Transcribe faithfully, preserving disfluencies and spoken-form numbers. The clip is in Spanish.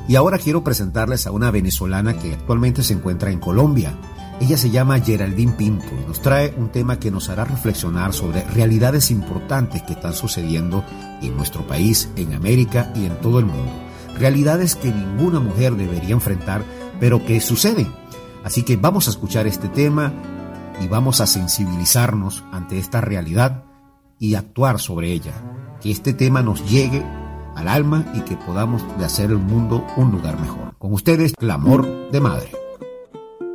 Y ahora quiero presentarles a una venezolana que actualmente se encuentra en Colombia. Ella se llama Geraldine Pinto y nos trae un tema que nos hará reflexionar sobre realidades importantes que están sucediendo en nuestro país, en América y en todo el mundo. Realidades que ninguna mujer debería enfrentar, pero que suceden. Así que vamos a escuchar este tema y vamos a sensibilizarnos ante esta realidad y actuar sobre ella. Que este tema nos llegue al alma y que podamos hacer el mundo un lugar mejor. Con ustedes, Clamor de Madre.